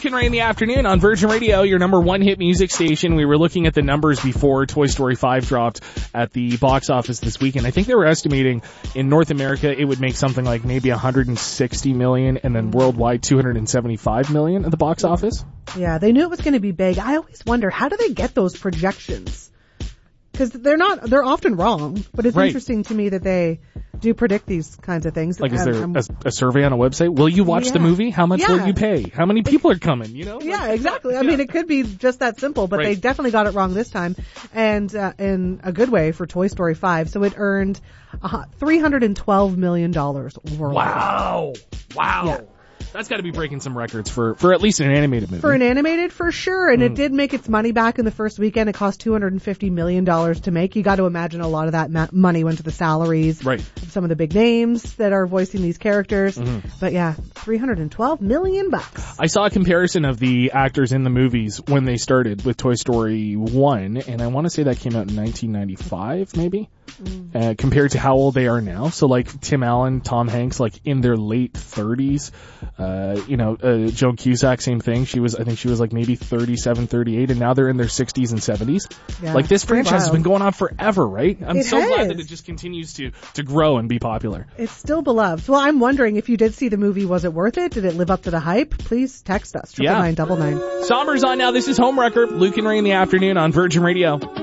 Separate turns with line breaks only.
Luke and Ray in the afternoon on Virgin Radio, your number one hit music station. We were looking at the numbers before Toy Story 5 dropped at the box office this weekend. I think they were estimating in North America it would make something like maybe 160 million and then worldwide 275 million at the box office.
Yeah, they knew it was going to be big. I always wonder, how do they get those projections? Because they're often wrong, but it's interesting to me that they do predict these kinds of things.
Like, is there a survey on a website? Will you watch the movie? How much will you pay? How many people are coming? You know?
Yeah, exactly. I mean, it could be just that simple, but they definitely got it wrong this time, and in a good way for Toy Story 5. So it earned $312 million worldwide.
Wow.
Yeah.
That's got to be breaking some records for at least an animated movie.
For an animated, for sure. And it did make its money back in the first weekend. It cost $250 million to make. You got to imagine a lot of that money went to the salaries of some of the big names that are voicing these characters. But yeah, $312 million.
I saw a comparison of the actors in the movies when they started with Toy Story 1, and I want to say that came out in 1995, maybe, compared to how old they are now. So like Tim Allen, Tom Hanks, like in their late 30s. Joan Cusack, same thing. I think she was like maybe 37, 38, and now they're in their 60s and 70s. Yeah, like this franchise has been going on forever, right? I'm so glad that it just continues to grow and be popular.
It's still beloved. Well, I'm wondering, if you did see the movie, was it worth it? Did it live up to the hype? Please text us, 99999.
Summer's on now. This is Homewrecker. Luke and Ray in the afternoon on Virgin Radio.